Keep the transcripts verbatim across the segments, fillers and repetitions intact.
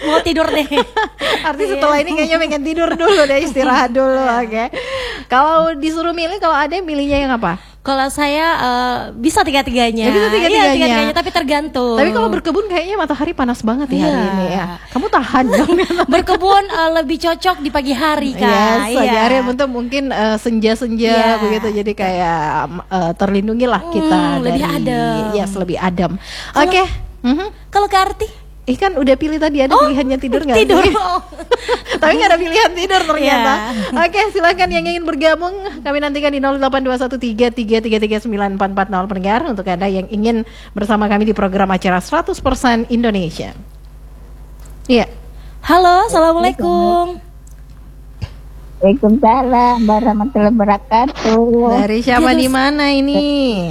Mau tidur deh. Artinya setelah ini kayaknya pengen tidur dulu deh, istirahat dulu. Oke. Okay. Kalau disuruh milih, kalau ada yang milihnya yang apa? Kalau saya uh, bisa tiga-tiganya. Ya, bisa tiga-tiganya. Iya, tiga-tiganya, tapi tergantung. Tapi kalau berkebun kayaknya matahari panas banget ya hari Iya. ini ya. Kamu tahan dong. Berkebun uh, lebih cocok di pagi hari Kak. Yes, pagi Iya. hari untuk mungkin uh, senja-senja Iya. begitu. Jadi kayak uh, terlindungi lah kita Hmm, dari lebih adem. yes, lebih adem. Kalau- Oke. Okay. Mhm. Kalau Kak Arti? Ih kan udah pilih tadi, ada Oh, pilihannya tidur nggak tidur. sih? Oh. Tapi nggak ada pilihan tidur ternyata. Iya. Oke, silakan yang ingin bergabung, kami nantikan di nol delapan dua satu tiga tiga tiga tiga sembilan empat empat nol pendengar untuk Anda yang ingin bersama kami di program acara seratus persen Indonesia. Iya. Halo, assalamualaikum. Waalaikumsalam warahmatullahi wabarakatuh. Dari siapa di mana ini?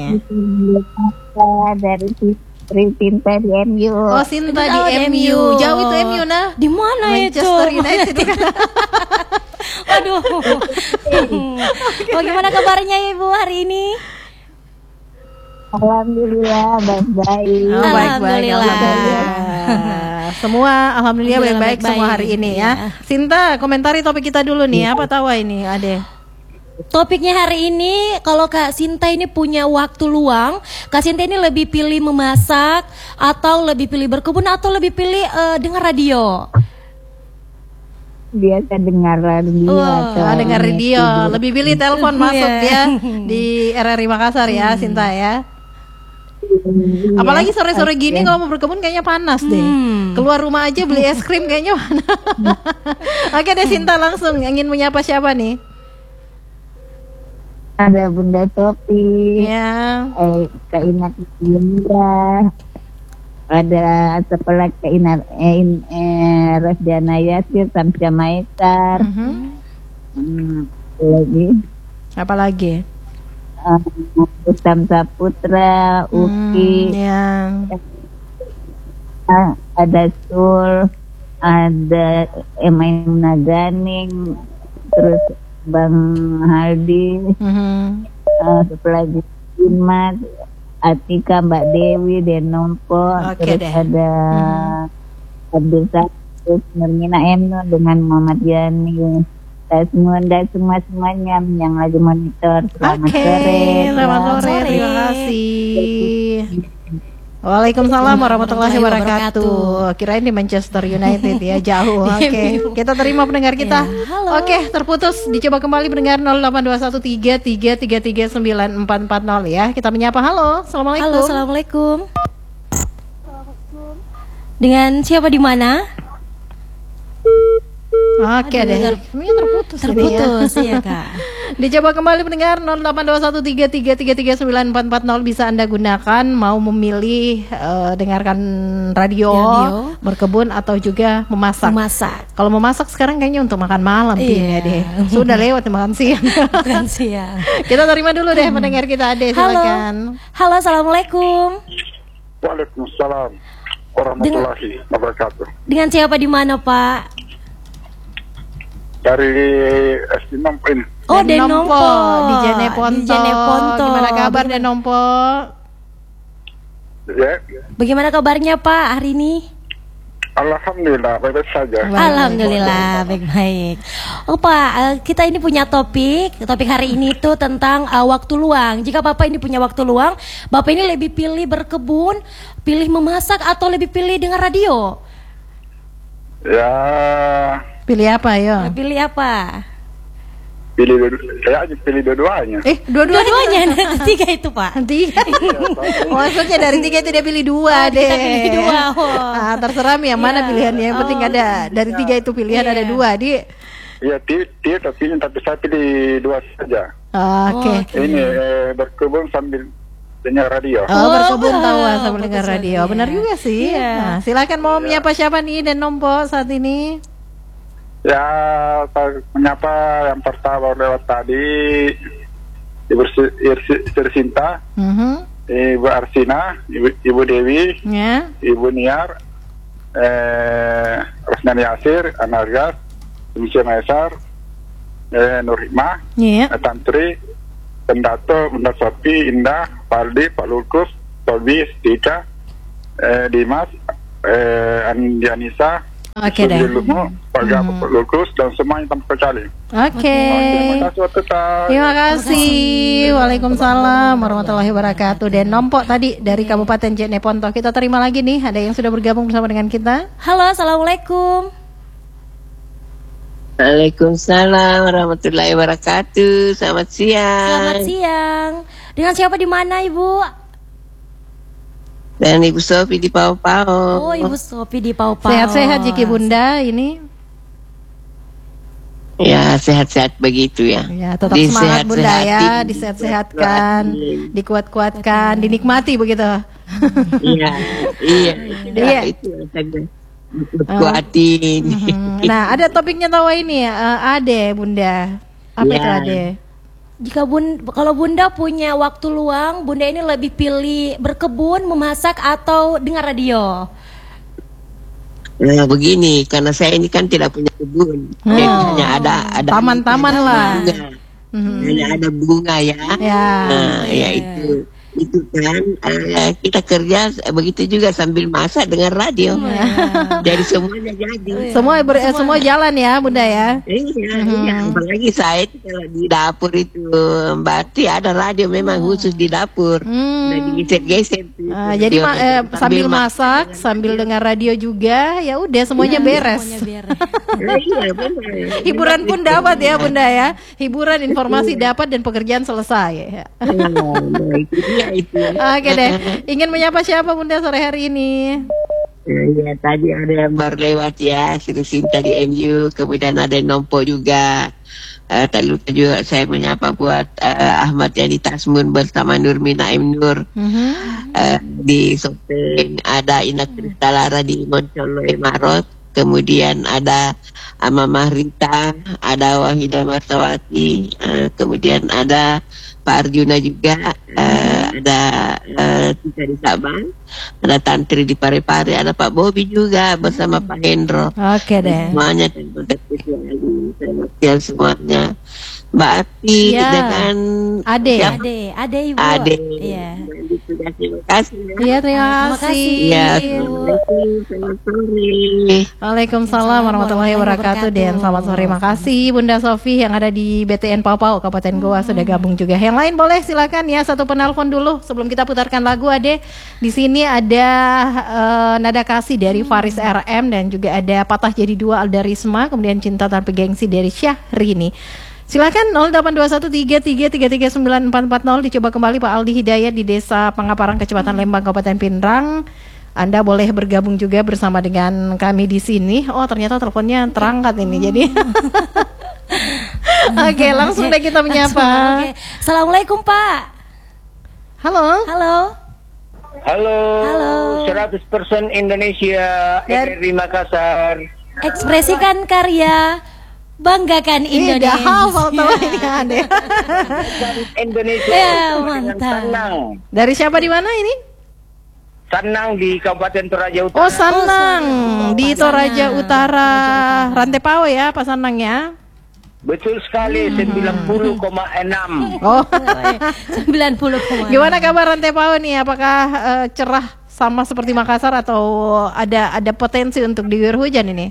Dari Sri Sinta di M U. Oh, Sinta di Oh, M U. Jauh itu M U nah. Di mana itu? Manchester United bukan? Aduh. Bagaimana kabarnya Ibu hari ini? Alhamdulillah baik-baik. Oh, baik-baik. Alhamdulillah. Alhamdulillah. Semua alhamdulillah baik-baik Alhamdulillah, semua hari baik-baik. ini ya. Sinta, komentari topik kita dulu nih. Apa tahu ini, Ade? Topiknya hari ini, kalau Kak Sinta ini punya waktu luang, Kak Sinta ini lebih pilih memasak, atau lebih pilih berkebun, atau lebih pilih uh, dengar radio? Biasa dengar radio. Oh, atau Ah, dengar radio. tidur. Lebih pilih telepon masuk Iya. ya di R R I Makassar ya, Sinta ya. Iya, Apalagi sore-sore gini oke. kalau mau berkebun kayaknya panas deh. Hmm. Keluar rumah aja beli es krim kayaknya panas. Oke deh Sinta, langsung ingin menyapa siapa nih? Ada Bunda Topi, Ya. eh, Kak Inak Yunda, ada siapa lagi Kak Inak, eh, in- eh, Rosdiana Yasir, Samsia Maekar, Mhm. hmm, lagi Apa lagi? uh, Ustam Saputra, Hmm, Uki, ya. ah, ada Sul, ada Emain Naganing, terus Bang Haldi, Mhm. uh, siapa lagi Dimas, Atika, Mbak Dewi, Denompo, Oke terus deh. ada Abdul Sadiq, Nurmina Emno dengan Muhammad Yani. Dan semua dan semua semuanya yang lagi monitor. Selamat Oke, sore. selamat Ya. sore. sore. Terima kasih. Waalaikumsalam warahmatullahi wabarakatuh. Kirain di Manchester United ya, jauh. Oke, kita terima pendengar kita. Ya, halo. Oke, terputus. Dicoba kembali pendengar nol delapan dua satu tiga tiga tiga tiga sembilan empat empat nol ya. Kita menyapa. Halo, assalamualaikum. Halo, assalamualaikum. Dengan siapa di mana? Oke Aduh, deh. ter- Semuanya terputus. ini ya. Terputus, iya Kak. Dicoba kembali pendengar nol delapan dua satu tiga tiga tiga tiga sembilan empat empat nol bisa Anda gunakan mau memilih eh, dengarkan radio, Radio. berkebun atau juga memasak. Memasak. Kalau memasak sekarang kayaknya untuk makan malam Iya. pilihnya deh. Sudah lewat makan siang. Bukan siang. Kita terima dulu deh pendengar kita Ade, Halo. silakan. Halo, assalamualaikum. Waalaikumsalam warahmatullahi wabarakatuh. Dengan siapa di mana Pak? Dari S D Nompo ini. Oh, Denompo, Denompo. di Jeneponto. Di Jeneponto. Gimana kabar Denompo? Ya, Bagaimana kabarnya Pak hari ini? alhamdulillah baik-baik saja. Baik. Alhamdulillah baik-baik. Oh Pak, eh, kita ini punya topik. Topik hari ini tuh tentang eh, waktu luang. Jika Bapak ini punya waktu luang, Bapak ini lebih pilih berkebun, pilih memasak, atau lebih pilih dengar radio? Ya, Pilih apa yo? Pilih apa? pilih dua, saya aja pilih dua-duanya. Eh, dua-duanya. Dua-duanya, tiga itu Pak. Tiga. Maksudnya dari tiga itu dia pilih dua Oh, deh. kita pilih dua, oh. Ah, terserah Mi, yang mana Iya. pilihannya. Yang penting Oh. ada dari tiga itu pilihan Iya. ada dua. Di. Iya, dia, dia tak pilih, tapi saya pilih dua saja. Oke. Oh, Ini eh, berkebun sambil dengar radio. Oh, Oh, berkebun wow, tawa sambil dengar bagus radio. sekali, Benar ya. juga sih. Iya. Nah, silakan mau menyapa siapa nih dan Nompo saat ini? Ya, saya menyapa yang pertama lewat tadi Ibu Si- Irsi- Sirsinta, Mhm. Ibu Arsina, Ibu, Ibu Dewi, Ya. Ibu Niar, eh, Rosnan Yasir, Anargas, Misyah Maesar, eh, Nur Hikmah, Iya. eh, Tantri, Pendato, Bunda Sopi, Indah, Paldi, Pak Lukus, Tobi, Tika, eh, Dimas, eh, Andianisa, Oke deh. Warga Pokok Lukus dan semuanya tanpa kecuali. Oke. Terima kasih waktu tak. Terima kasih. Waalaikumsalam warahmatullahi wabarakatuh. Dan Nompok tadi dari Kabupaten Jeneponto. Kita terima lagi nih, ada yang sudah bergabung bersama dengan kita. Halo, assalamualaikum. Waalaikumsalam warahmatullahi wabarakatuh. Selamat siang. Selamat siang. Dengan siapa di mana, Ibu? Dan Ibu Sofi di Pau-Pau. Oh, Ibu Sofi di Pau-Pau. Sehat-sehat Jiki Bunda ini. Ya, sehat-sehat begitu ya. Ya, tetap semangat Bunda ya, disehat-sehatkan, dikuat-kuatkan, dinikmati begitu. Iya, iya. Iya. Itu saja. Dikuatin. Mhm. Nah, ada topiknya tahu ini ya, uh, Ade Bunda. Apa Ya. itu Ade? Jika bun, kalau Bunda punya waktu luang, Bunda ini lebih pilih berkebun, memasak, atau dengar radio? Nah, begini, karena saya ini kan tidak punya kebun. Oh. Ya, hanya ada ada Taman-taman ada lah. bunga. Mhm. Hanya ada bunga ya. Ya. Nah, ya itu itu kan eh, kita kerja eh, begitu juga sambil masak dengan radio. Jadi semuanya jadi. Semua ber, eh, semua jalan ya Bunda ya. Iya, iya. Apalagi saya itu kalau di dapur itu berarti ada radio memang khusus di dapur. Hmm. Nah, digeser-geser tuh. Ah, jadi ma- eh, sambil masak, sambil dengar radio juga, ya udah semuanya beres. Semuanya beres. Iya, benar. Hiburan pun dapat ya Bunda ya. Hiburan, informasi dapat dan pekerjaan selesai. Iya, nah, itu dia itu. Oke deh. Ingin menyapa siapa Bunda sore hari ini? Iya, tadi ada yang baru lewat ya, Sri Sinta di M U, kemudian ada Nompo juga. Uh, tak lupa juga saya menyapa buat uh, Ahmad Yani Tasmun bersama Nurmina M Nur. Mhm. Uh, di Sopeng ada Ina Kristalara di Moncolo Emarot, kemudian ada Amamah Rita, ada Wahidah Martawati, uh, kemudian ada Pak Arjuna juga, uh, ada uh, Tika di Sabang, ada Tantri di Parepare, ada Pak Bobi juga bersama Pak Hendro. Oke deh. Semuanya dan kontak lagi, selamat siang semuanya. Mbak Ati Ya. dengan Ade. siapa? Ade, Ade Ibu. Ade. Iya. Terima kasih. ya. Iya, terima Terima kasih. kasih. Ya, Ibu. Assalamualaikum, selamat sore. Waalaikumsalam warahmatullahi wabarakatuh. Dan selamat sore. Makasih Bunda Sofi yang ada di B T N Pau-Pau Kabupaten Goa sudah gabung juga. Yang lain boleh silakan ya, satu penelpon dulu sebelum kita putarkan lagu Ade. Di sini ada eh, Nada Kasih dari Faris R M dan juga ada Patah Jadi Dua Alda Risma, kemudian Cinta Tanpa Gengsi dari Syahrini. Silakan nol delapan dua satu tiga tiga tiga tiga sembilan empat empat nol. Dicoba kembali Pak Aldi Hidayat di Desa Pangaparang Kecamatan Lembang Kabupaten Pinrang. Anda boleh bergabung juga bersama dengan kami di sini. Oh, ternyata teleponnya terangkat ini. Jadi Oke, langsung deh kita menyapa. Oke. Assalamualaikum Pak. Halo. Halo. Halo, Halo. seratus persen Indonesia, Dan- R R I Makassar. Ekspresikan karya, banggakan Ini udah Indonesia. hafal tuh ini Ade. Indonesia Ya, dengan mantap. Sanang. Dari siapa di mana ini? Sanang di Kabupaten Toraja Utara. Oh, Sanang di Pak Toraja Sanang. Utara, Rantepao ya, Pak Sanang ya. Betul sekali, sembilan puluh koma enam. Oh. sembilan puluh koma. Gimana kabar Rantepao nih? Apakah eh, cerah sama seperti Makassar atau ada ada potensi untuk diguyur hujan ini?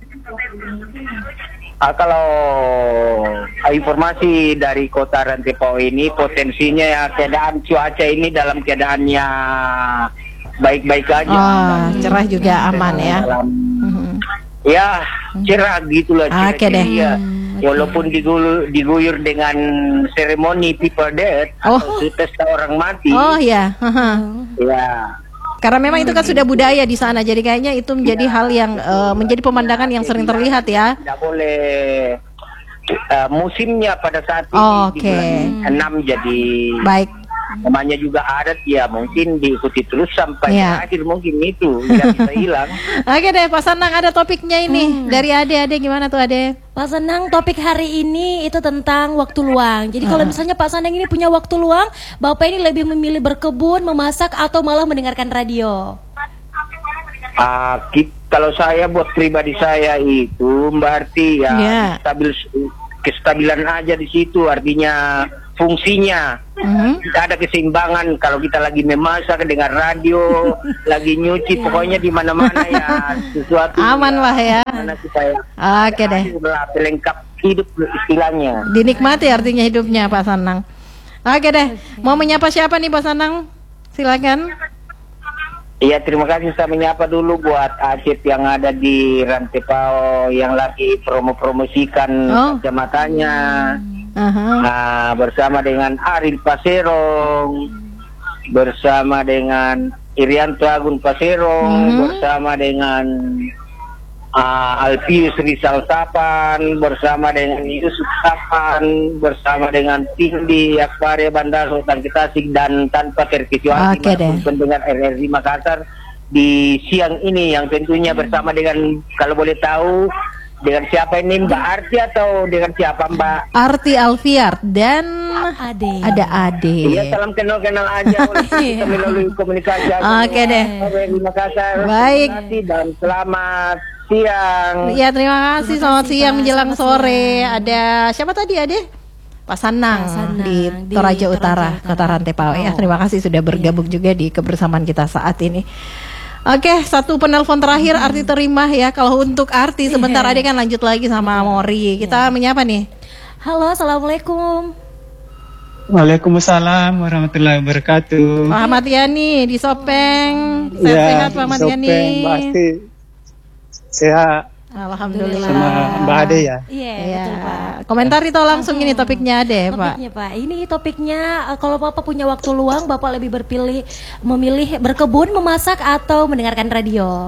Ah, kalau ah, informasi dari kota Rantepao ini potensinya ya keadaan cuaca ini dalam keadaannya baik-baik aja. Oh, cerah juga aman ya. Dalam, Mhm. ya cerah gitulah. Oke ciri-ciri deh. ya. Walaupun diguyur, diguyur dengan seremoni people death Oh. atau pesta orang mati. Oh ya. Haha. Ya. Karena memang itu kan sudah budaya di sana, jadi kayaknya itu menjadi hal yang eh, menjadi pemandangan yang sering terlihat ya. Tidak boleh uh, musimnya pada saat ini Oh, di oke. bulan enam jadi Baik. namanya juga adat ya mungkin diikuti terus sampai Ya. akhir mungkin itu tidak bisa hilang. Oke deh, Pak Sanang ada topiknya ini dari Ade. Ade gimana tuh Ade? Pak Sanang, topik hari ini itu tentang waktu luang. Jadi kalau misalnya Pak Sanang ini punya waktu luang, Bapak ini lebih memilih berkebun, memasak, atau malah mendengarkan radio? Ah, ki- kalau saya buat pribadi saya itu berarti ya Ya. stabil kestabilan aja di situ artinya fungsinya. Mhm. Kita ada keseimbangan kalau kita lagi memasak, dengar radio, lagi nyuci, pokoknya di mana-mana ya sesuatu Aman lah ya. mana supaya Oke deh. adalah pelengkap hidup istilahnya. Dinikmati artinya hidupnya Pak Sanang. Oke deh. Mau menyapa siapa nih Pak Sanang? Silakan. Iya, terima kasih. Saya menyapa dulu buat Acep yang ada di Rantepao yang lagi promo-promosikan Oh. kacamatanya. Aha. Nah, bersama dengan Aril Paserong, bersama dengan Irianto Agun Paserong, Mhm. bersama dengan uh, Alpius Rizal Sapan, bersama dengan Yusuf Sapan, bersama dengan Tindi Akbaria Bandar Sultan Tasik, dan tanpa terkecuali Oke deh. pendengar R R I Makassar di siang ini yang tentunya bersama dengan, kalau boleh tahu, dengan siapa ini, Mbak Arti atau dengan siapa Mbak? Arti Alfiar dan Ade. ada Ade. Iya, salam kenal-kenal aja oleh kita melalui komunikasi. Oke deh. Terima kasih. Baik. Terima kasih dan selamat siang. Ya terima kasih. Selamat siang menjelang sore. Ada siapa tadi Ade? Pak Sanang, Pak Sanang, di di Toraja Utara, Toraja Kota Rantepao. Ya, terima kasih sudah bergabung juga di kebersamaan kita saat ini. Oke, satu penelpon terakhir Arti terima ya. Kalau untuk Arti sebentar Ade kan lanjut lagi sama Mori. Kita menyapa nih. Halo, assalamualaikum. Waalaikumsalam warahmatullahi wabarakatuh. Pak Ahmad Yani di Sopeng. Ya, Sehat-sehat Pak Ahmad Yani. Sopeng, Mbak Asti. Sehat Alhamdulillah. sama Mbak Ade ya. Iya, Iya. betul Pak. Komentar itu langsung ini topiknya Ade, Pak. Topiknya Pak, ini topiknya eh, kalau Bapak punya waktu luang, Bapak lebih berpilih memilih berkebun, memasak atau mendengarkan radio?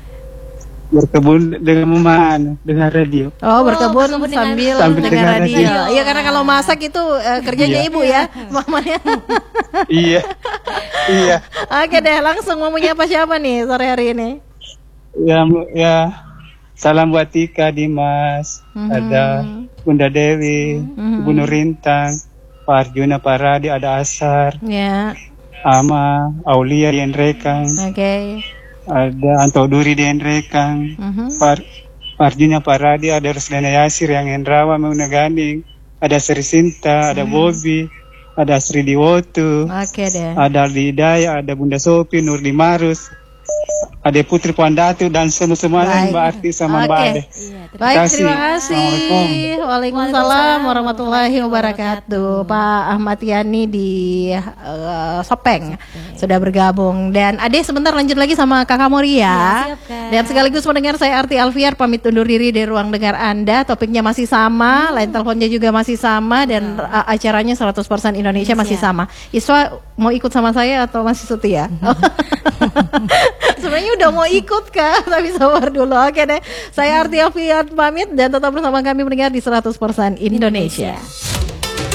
Berkebun dengan memaan dengan radio. Oh, berkebun berkebun dengan- sambil, Sambil dengar dengar radio. radio. Iya, karena kalau masak itu eh, kerjanya Iya. ibu ya, mamanya. Iya. Iya. Oke deh, langsung mau menyapa siapa nih sore hari ini? Ya, ya. Salam buat Tika, Dimas, Mhm. ada Bunda Dewi, Mhm. Ibu Nurintang, Pak Arjuna, Pak Radi, ada Asar, Ya, Ama, Aulia di Enrekang, oke. ada Anto Duri di Enrekang, Mhm. Pak Pak Arjuna, Pak Radi, ada Rusdana Yasir yang Endrawa, Meuna Ganing, ada Sri Sinta, ada Bobby, ada Sri Diwotu, Oke deh. ada Lidaya, ada Bunda Sopi, Nurdi Marus, ada Putri Pandatu, dan semua-semuanya Baik. Mbak Arti sama Oke. Mbak Ade. Baik, kasih. terima kasih. Assalamualaikum. Waalaikumsalam warahmatullahi wabarakatuh. Pak Ahmad Yani di eh, Sopeng sudah bergabung. Dan Ade sebentar lanjut lagi sama Kakak Mori Iya, ya. siap, Kak. Dan sekaligus mendengar saya Arti Alfiar pamit undur diri dari ruang dengar Anda. Topiknya masih sama, line teleponnya juga masih sama, dan uh, acaranya seratus persen Indonesia masih sama. Iswa mau ikut sama saya atau masih setia? Sebenarnya udah mau ikut Kak, tapi sabar dulu. Oke deh. Saya Arti Alfiar pamit dan tetap bersama kami mendengar di seratus persen Indonesia.